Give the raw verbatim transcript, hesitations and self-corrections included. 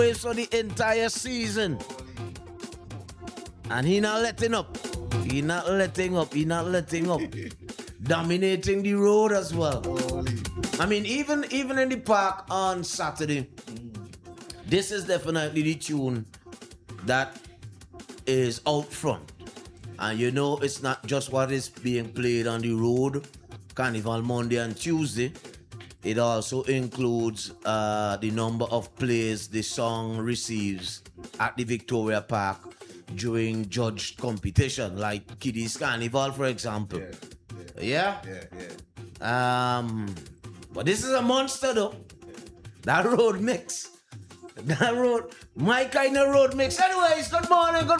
for the entire season. And he not letting up. He not letting up. He not letting up. Dominating the road as well. I mean, even, even in the park on Saturday, this is definitely the tune that is out front. And you know, it's not just what is being played on the road, Carnival Monday and Tuesday. It also includes uh, the number of plays the song receives at the Victoria Park during judged competition, like Kiddies Carnival, for example. Yeah, Yeah? yeah, yeah. Um, but this is a monster, though. That road mix. That road, my kind of road mix. Anyways, good morning, good